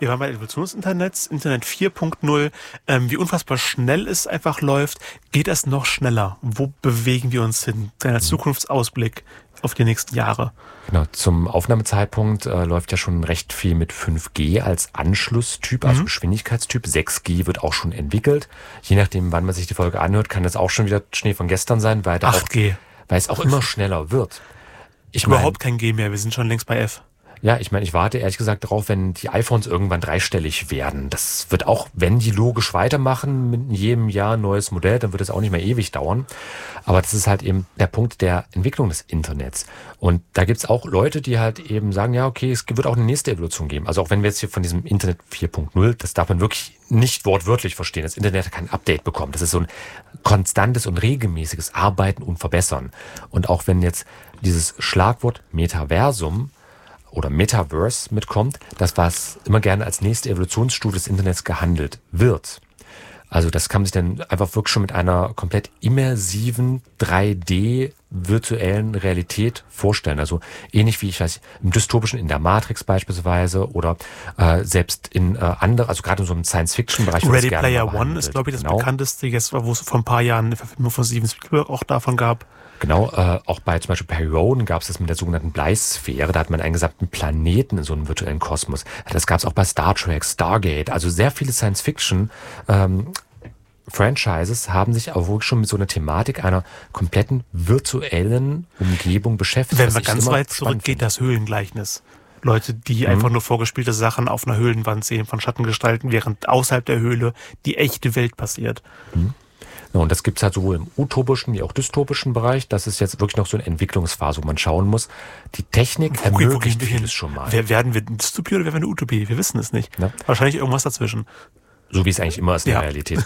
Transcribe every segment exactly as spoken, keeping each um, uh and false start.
wir waren bei der Evolution des Internets, Internet vier Punkt null, ähm, wie unfassbar schnell es einfach läuft. Geht es noch schneller? Wo bewegen wir uns hin? Deiner mhm. Zukunftsausblick auf die nächsten Jahre. Genau, zum Aufnahmezeitpunkt äh, läuft ja schon recht viel mit fünf G als Anschlusstyp, also mhm. Geschwindigkeitstyp. sechs G wird auch schon entwickelt. Je nachdem, wann man sich die Folge anhört, kann das auch schon wieder Schnee von gestern sein, weil, da acht G. Auch, weil es auch immer schneller wird. Ich Überhaupt mein, kein G mehr, wir sind schon längst bei F. Ja, ich meine, ich warte ehrlich gesagt darauf, wenn die iPhones irgendwann dreistellig werden. Das wird auch, wenn die logisch weitermachen, mit jedem Jahr ein neues Modell, dann wird es auch nicht mehr ewig dauern. Aber das ist halt eben der Punkt der Entwicklung des Internets. Und da gibt's auch Leute, die halt eben sagen, ja, okay, es wird auch eine nächste Evolution geben. Also auch wenn wir jetzt hier von diesem Internet vier Punkt null, das darf man wirklich nicht wortwörtlich verstehen. Das Internet hat kein Update bekommen. Das ist so ein konstantes und regelmäßiges Arbeiten und Verbessern. Und auch wenn jetzt dieses Schlagwort Metaversum oder Metaverse mitkommt, das was immer gerne als nächste Evolutionsstufe des Internets gehandelt wird. Also das kann man sich dann einfach wirklich schon mit einer komplett immersiven drei D virtuellen Realität vorstellen. Also ähnlich wie ich weiß im dystopischen in der Matrix beispielsweise oder äh, selbst in äh, andere, also gerade in so einem Science-Fiction-Bereich. Ready Player One ist, glaube ich, das genau. bekannteste, jetzt, wo es vor ein paar Jahren eine Verfilmung von Steven Spielberg auch davon gab. Genau, äh, auch bei zum Beispiel Perry Roden gab es das mit der sogenannten Bleisphäre. Da hat man einen gesamten Planeten in so einem virtuellen Kosmos. Das gab es auch bei Star Trek, Stargate. Also sehr viele Science-Fiction ähm, Franchises haben sich auch wirklich schon mit so einer Thematik einer kompletten virtuellen Umgebung beschäftigt. Wenn man ganz weit zurückgeht, das Höhlengleichnis. Leute, die mhm. einfach nur vorgespielte Sachen auf einer Höhlenwand sehen von Schattengestalten, während außerhalb der Höhle die echte Welt passiert. Mhm. Ja, und das gibt's halt sowohl im utopischen wie auch dystopischen Bereich. Das ist jetzt wirklich noch so eine Entwicklungsphase, wo man schauen muss. Die Technik wo, ermöglicht vieles schon mal. Werden wir eine Dystopie oder werden wir eine Utopie? Wir wissen es nicht. Ja. Wahrscheinlich irgendwas dazwischen. So wie es eigentlich immer ist in ja. der Realität.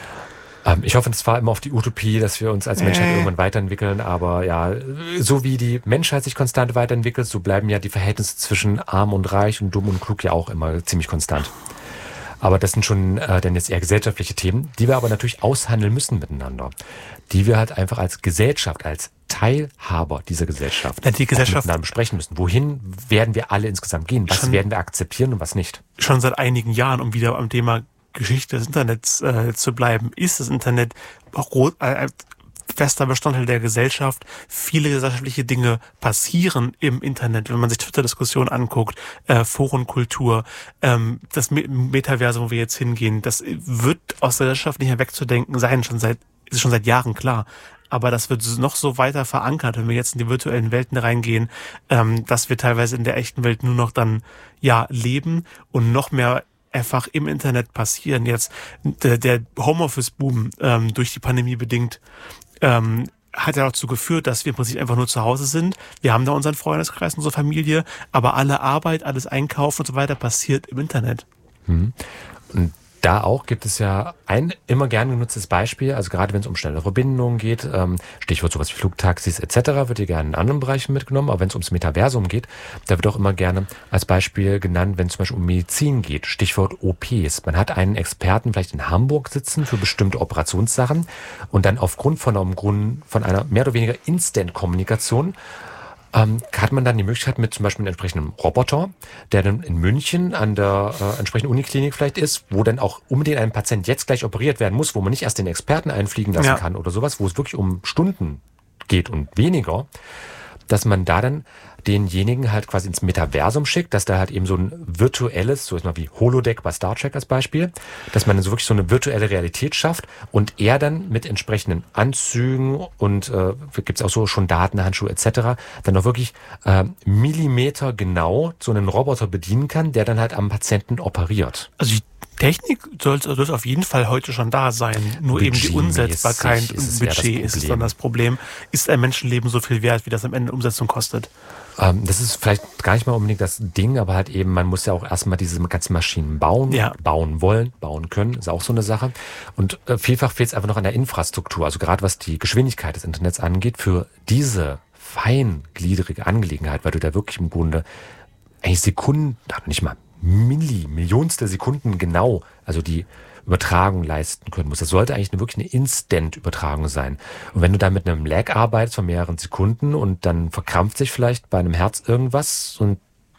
ähm, ich hoffe, es war immer auf die Utopie, dass wir uns als Menschheit äh. irgendwann weiterentwickeln. Aber ja, so wie die Menschheit sich konstant weiterentwickelt, so bleiben ja die Verhältnisse zwischen arm und reich und dumm und klug ja auch immer ziemlich konstant. Aber das sind schon äh, dann jetzt eher gesellschaftliche Themen, die wir aber natürlich aushandeln müssen miteinander. Die wir halt einfach als Gesellschaft, als Teilhaber dieser Gesellschaft, ja, die Gesellschaft miteinander besprechen müssen. Wohin werden wir alle insgesamt gehen? Was werden wir akzeptieren und was nicht? Schon seit einigen Jahren, um wieder am Thema Geschichte des Internets äh, zu bleiben, ist das Internet auch äh, fester Bestandteil der Gesellschaft. Viele gesellschaftliche Dinge passieren im Internet. Wenn man sich Twitter-Diskussionen anguckt, äh, Forenkultur, ähm, das Metaversum, wo wir jetzt hingehen, das wird aus der Gesellschaft nicht mehr wegzudenken sein, schon seit, ist schon seit Jahren klar. Aber das wird noch so weiter verankert, wenn wir jetzt in die virtuellen Welten reingehen, ähm, dass wir teilweise in der echten Welt nur noch dann, ja, leben und noch mehr einfach im Internet passieren. Jetzt der, der Homeoffice-Boom ähm, durch die Pandemie bedingt ähm, hat ja dazu geführt, dass wir im Prinzip einfach nur zu Hause sind. Wir haben da unseren Freundeskreis, unsere Familie, aber alle Arbeit, alles Einkaufen und so weiter passiert im Internet. Mhm. Und da auch gibt es ja ein immer gern genutztes Beispiel, also gerade wenn es um schnelle Verbindungen geht, ähm, Stichwort sowas wie Flugtaxis et cetera, wird hier gerne in anderen Bereichen mitgenommen, aber wenn es ums Metaversum geht, da wird auch immer gerne als Beispiel genannt, wenn es zum Beispiel um Medizin geht, Stichwort O Ps. Man hat einen Experten vielleicht in Hamburg sitzen für bestimmte Operationssachen und dann aufgrund von einem Grund, von einer mehr oder weniger Instant-Kommunikation Ähm, hat man dann die Möglichkeit mit zum Beispiel einem entsprechenden Roboter, der dann in München an der äh, entsprechenden Uniklinik vielleicht ist, wo dann auch unbedingt ein Patient jetzt gleich operiert werden muss, wo man nicht erst den Experten einfliegen lassen ja. kann oder sowas, wo es wirklich um Stunden geht und weniger, dass man da dann denjenigen halt quasi ins Metaversum schickt, dass da halt eben so ein virtuelles, so ist mal wie Holodeck bei Star Trek als Beispiel, dass man so wirklich so eine virtuelle Realität schafft und er dann mit entsprechenden Anzügen und äh, gibt es auch so schon Datenhandschuhe et cetera dann auch wirklich äh, Millimeter genau so einen Roboter bedienen kann, der dann halt am Patienten operiert. Also die Technik soll, soll auf jeden Fall heute schon da sein. Nur eben die Umsetzbarkeit und Budget ist dann das Problem. Ist ein Menschenleben so viel wert, wie das am Ende Umsetzung kostet? Ähm, das ist vielleicht gar nicht mal unbedingt das Ding, aber halt eben, man muss ja auch erstmal diese ganzen Maschinen bauen, ja. bauen wollen, bauen können, ist auch so eine Sache. Und äh, vielfach fehlt es einfach noch an der Infrastruktur. Also gerade was die Geschwindigkeit des Internets angeht, für diese feingliedrige Angelegenheit, weil du da wirklich im Grunde eigentlich Sekunden, nicht mal Milli, Millionstel Sekunden genau, also die Übertragung leisten können musst. Das sollte eigentlich eine, wirklich eine Instant-Übertragung sein. Und wenn du da mit einem Lag arbeitest von mehreren Sekunden und dann verkrampft sich vielleicht bei einem Herz irgendwas und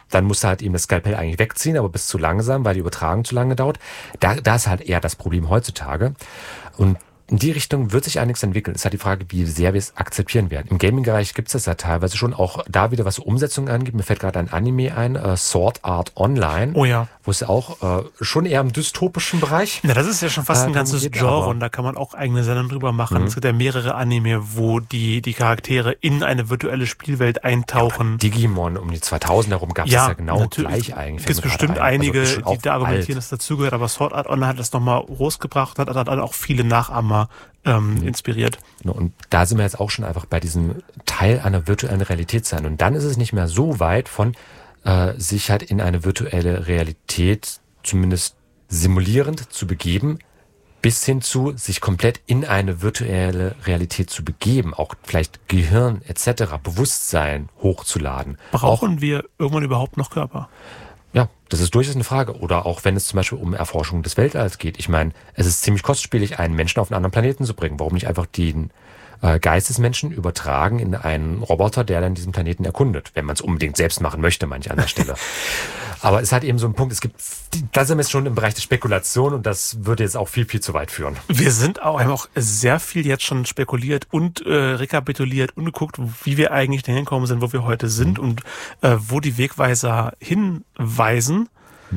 dann musst du halt eben das Skalpell eigentlich wegziehen, aber bist zu langsam, weil die Übertragung zu lange dauert. Da, da ist halt eher das Problem heutzutage. Und in die Richtung wird sich einiges entwickeln. Es ist halt die Frage, wie sehr wir es akzeptieren werden. Im Gaming-Bereich gibt es das ja teilweise schon, auch da wieder, was so Umsetzungen angeht. Mir fällt gerade ein Anime ein, äh, Sword Art Online. Oh ja. Wo es ja auch äh, schon eher im dystopischen Bereich. Ja, das ist ja schon fast äh, ein ganzes geht, Genre und da kann man auch eigene Sendungen drüber machen. Mhm. Es gibt ja mehrere Anime, wo die die Charaktere in eine virtuelle Spielwelt eintauchen. Ja, Digimon um die zweitausend herum gab es ja, ja genau gleich eigentlich. Es gibt bestimmt einige, also die da argumentieren, alt. dass dazugehört, aber Sword Art Online hat das nochmal rausgebracht und hat dann auch viele Nachahmer ähm, mhm. inspiriert. Und da sind wir jetzt auch schon einfach bei diesem Teil einer virtuellen Realität sein. Und dann ist es nicht mehr so weit von äh, sich halt in eine virtuelle Realität zumindest simulierend zu begeben, bis hin zu sich komplett in eine virtuelle Realität zu begeben, auch vielleicht Gehirn et cetera, Bewusstsein hochzuladen. Brauchen auch, wir irgendwann überhaupt noch Körper? Ja, das ist durchaus eine Frage. Oder auch wenn es zum Beispiel um Erforschung des Weltalls geht. Ich meine, es ist ziemlich kostspielig, einen Menschen auf einen anderen Planeten zu bringen. Warum nicht einfach den äh, Geist des Menschen übertragen in einen Roboter, der dann diesen Planeten erkundet? Wenn man es unbedingt selbst machen möchte, manche an der Stelle. Aber es hat eben so einen Punkt, es gibt, da sind wir jetzt schon im Bereich der Spekulation und das würde jetzt auch viel, viel zu weit führen. Wir sind auch, haben auch sehr viel jetzt schon spekuliert und äh, rekapituliert und geguckt, wie wir eigentlich dahin gekommen sind, wo wir heute sind mhm. und äh, wo die Wegweiser hinweisen.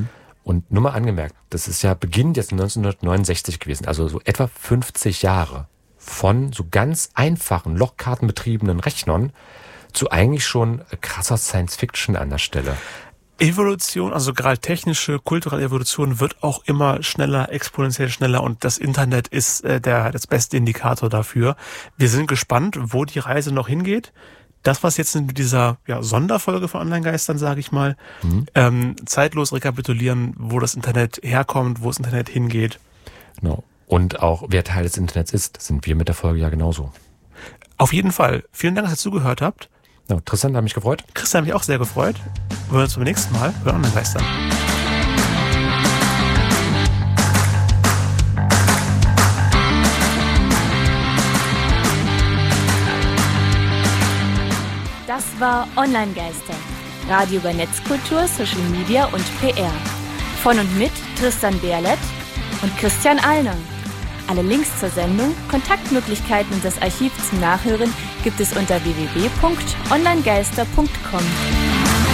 Und nur mal angemerkt, das ist ja Beginn jetzt neunzehnhundertneunundsechzig gewesen, also so etwa fünfzig Jahre von so ganz einfachen, lochkartenbetriebenen Rechnern zu eigentlich schon krasser Science-Fiction an der Stelle. Evolution, also gerade technische, kulturelle Evolution wird auch immer schneller, exponentiell schneller und das Internet ist äh, der das beste Indikator dafür. Wir sind gespannt, wo die Reise noch hingeht. Das, was jetzt in dieser ja, Sonderfolge von Online-Geistern, sage ich mal, mhm. ähm, zeitlos rekapitulieren, wo das Internet herkommt, wo das Internet hingeht. Genau. Und auch, wer Teil des Internets ist, sind wir mit der Folge ja genauso. Auf jeden Fall. Vielen Dank, dass ihr zugehört habt. Ja, Tristan hat mich gefreut. Christian hat mich auch sehr gefreut. Wir hören uns beim nächsten Mal bei Online-Geistern. Das war Online-Geister. Radio über Netzkultur, Social Media und P R. Von und mit Tristan Berlet und Christian Allner. Alle Links zur Sendung, Kontaktmöglichkeiten und das Archiv zum Nachhören gibt es unter w w w punkt online geister punkt com.